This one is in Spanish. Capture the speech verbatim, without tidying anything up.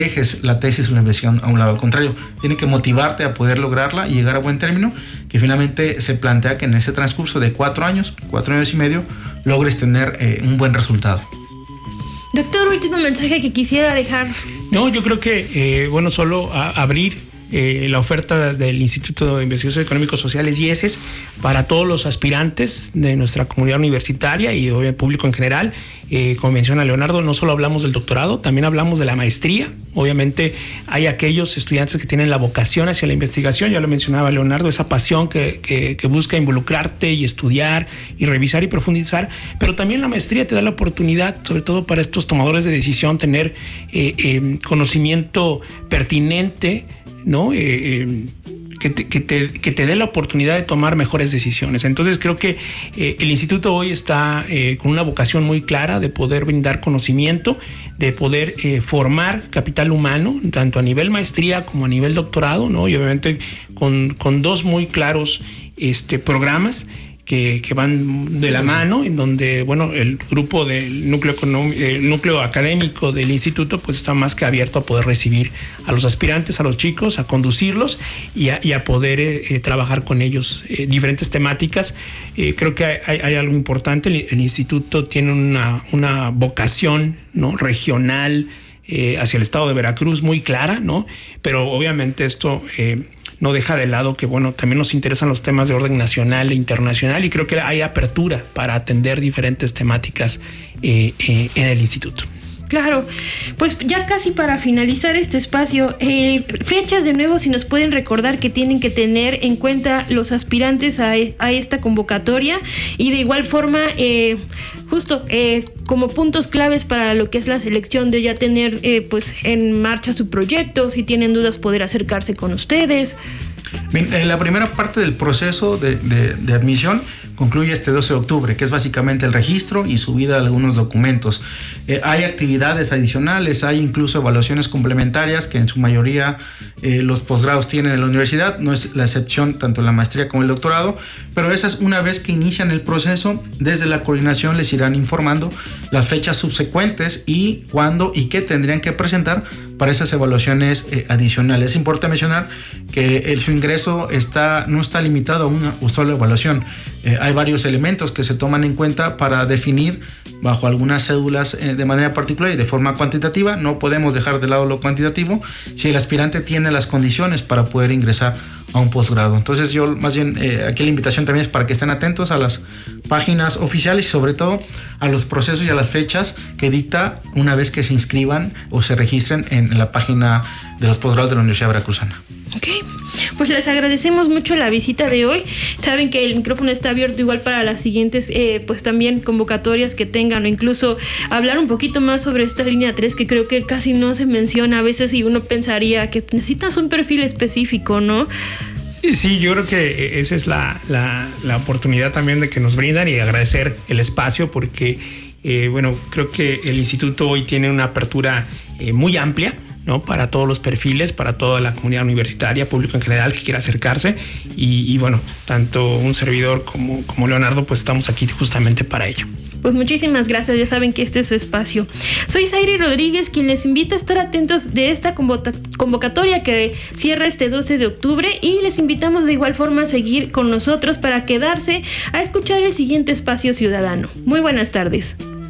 dejes la tesis o la investigación a un lado. Al contrario, tiene que motivarte a poder lograrla y llegar a buen término, que finalmente se plantea que en ese transcurso de cuatro años, cuatro años y medio, logres tener eh, un buen resultado. Doctor, último mensaje que quisiera dejar. No, yo creo que, eh, bueno, solo a, abrir eh, la oferta del Instituto de Investigaciones Económicos Sociales, I E S E S, para todos los aspirantes de nuestra comunidad universitaria y el público en general. Eh, como menciona Leonardo, no solo hablamos del doctorado, también hablamos de la maestría. Obviamente hay aquellos estudiantes que tienen la vocación hacia la investigación, ya lo mencionaba Leonardo, esa pasión que, que, que busca involucrarte y estudiar y revisar y profundizar, pero también la maestría te da la oportunidad, sobre todo para estos tomadores de decisión, tener eh, eh, conocimiento pertinente, ¿no? Eh, eh, Que te, que, te, que te dé la oportunidad de tomar mejores decisiones. Entonces creo que eh, el instituto hoy está eh, con una vocación muy clara de poder brindar conocimiento, de poder eh, formar capital humano, tanto a nivel maestría como a nivel doctorado, ¿no? Y obviamente con, con dos muy claros este, programas Que, que van de la mano, en donde, bueno, el grupo del núcleo, el núcleo académico del instituto pues está más que abierto a poder recibir a los aspirantes, a los chicos, a conducirlos y a, y a poder eh, trabajar con ellos eh, diferentes temáticas. Eh, creo que hay, hay algo importante, el, el instituto tiene una, una vocación, ¿no?, regional eh, hacia el estado de Veracruz muy clara, ¿no? Pero obviamente esto eh, no deja de lado que, bueno, también nos interesan los temas de orden nacional e internacional, y creo que hay apertura para atender diferentes temáticas eh, eh, en el instituto. Claro, pues ya casi para finalizar este espacio, eh, fechas de nuevo, si nos pueden recordar que tienen que tener en cuenta los aspirantes a, a esta convocatoria, y de igual forma, eh, justo eh, como puntos claves para lo que es la selección, de ya tener eh, pues en marcha su proyecto, si tienen dudas poder acercarse con ustedes. Bien, eh, la primera parte del proceso de, de, de admisión concluye este doce de octubre, que es básicamente el registro y subida de algunos documentos. Eh, hay actividades adicionales, hay incluso evaluaciones complementarias que en su mayoría eh, los posgrados tienen en la universidad, no es la excepción tanto en la maestría como el doctorado, pero esas, una vez que inician el proceso, desde la coordinación les irán informando las fechas subsecuentes y cuándo y qué tendrían que presentar para esas evaluaciones eh, adicionales. Es importante mencionar que el, su ingreso está, no está limitado a una sola evaluación. Eh, hay varios elementos que se toman en cuenta para definir bajo algunas cédulas eh, de manera particular y de forma cuantitativa. No podemos dejar de lado lo cuantitativo si el aspirante tiene las condiciones para poder ingresar a un posgrado. Entonces yo más bien eh, aquí la invitación también es para que estén atentos a las páginas oficiales y sobre todo a los procesos y a las fechas que dicta una vez que se inscriban o se registren en, en la página de los posgrados de la Universidad Veracruzana. Ok, pues les agradecemos mucho la visita de hoy. Saben que el micrófono está abierto igual para las siguientes eh, pues también convocatorias que tengan, o incluso hablar un poquito más sobre esta línea tres, que creo que casi no se menciona a veces, y uno pensaría que necesitas un perfil específico, ¿no? Sí, yo creo que esa es la, la, la oportunidad también de que nos brindan, y agradecer el espacio porque, eh, bueno, creo que el instituto hoy tiene una apertura eh, muy amplia, ¿no?, para todos los perfiles, para toda la comunidad universitaria, público en general que quiera acercarse, y, y bueno, tanto un servidor como, como Leonardo, pues estamos aquí justamente para ello. Pues muchísimas gracias, ya saben que este es su espacio. Soy Zairi Rodríguez, quien les invita a estar atentos de esta convocatoria que cierra este doce de octubre, y les invitamos de igual forma a seguir con nosotros para quedarse a escuchar el siguiente espacio ciudadano. Muy buenas tardes.